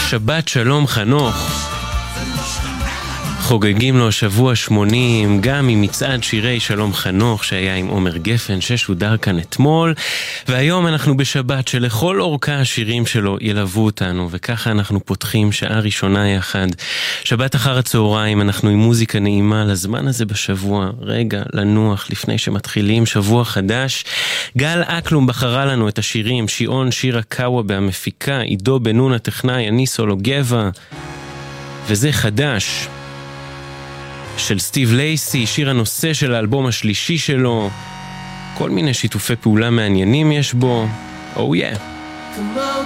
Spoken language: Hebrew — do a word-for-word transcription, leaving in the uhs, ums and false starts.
שבת שלום חנוך, חוגגים לו שבוע שמונים, גם עם מצעד שירי שלום חנוך שהיה עם עומר גפן ששודר כאן אתמול, והיום אנחנו בשבת שלכל אורכה השירים שלו ילוו אותנו, וככה אנחנו פותחים שעה ראשונה יחד. שבת אחר הצהריים אנחנו עם מוזיקה נעימה לזמן הזה בשבוע, רגע לנוח לפני שמתחילים שבוע חדש. גל אקלום בחרה לנו את השירים, שיעון שירה קאווה בהמפיקה, עידו בנון הטכנאי, אני סולו גבע, וזה חדש של סטיב לייסי, שיר הנושא של האלבום השלישי שלו. כל מיני שיתופי פעולה מעניינים יש בו. Oh yeah. Come on,